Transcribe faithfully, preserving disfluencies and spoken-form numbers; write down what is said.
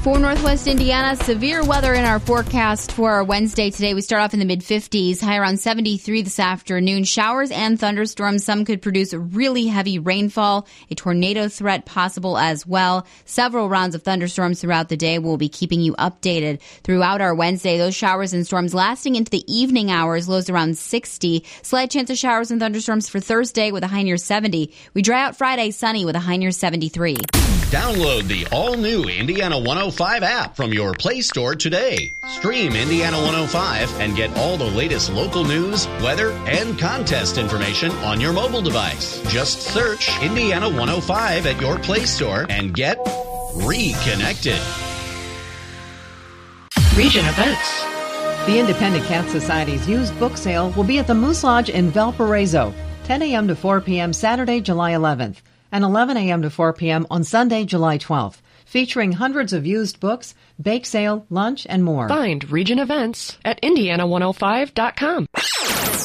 For Northwest Indiana, severe weather in our forecast for our Wednesday today. We start off in the mid-fifties, high around seventy-three this afternoon. Showers and thunderstorms. Some could produce really heavy rainfall. A tornado threat possible as well. Several rounds of thunderstorms throughout the day. We'll be keeping you updated throughout our Wednesday. Those showers and storms lasting into the evening hours, lows around sixty. Slight chance of showers and thunderstorms for Thursday with a high near seventy. We dry out Friday, sunny with a high near seventy-three. Download the all-new Indiana one oh five app from your Play Store today. Stream Indiana one oh five and get all the latest local news, weather, and contest information on your mobile device. Just search Indiana one oh five at your Play Store and get reconnected. Region events. The Independent Cat Society's used book sale will be at the Moose Lodge in Valparaiso, ten a.m. to four p.m. Saturday, July eleventh. And eleven a.m. to four p.m. on Sunday, July twelfth, featuring hundreds of used books, bake sale, lunch, and more. Find Region Events at indiana one oh five dot com.